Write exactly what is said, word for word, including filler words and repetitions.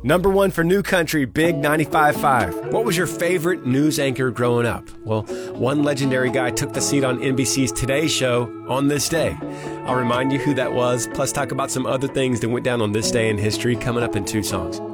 Number one for New Country, Big ninety-five point five. What was your favorite news anchor growing up? Well, one legendary guy took the seat on N B C's Today Show on this day. I'll remind you who that was, plus talk about some other things that went down on this day in history coming up in two songs.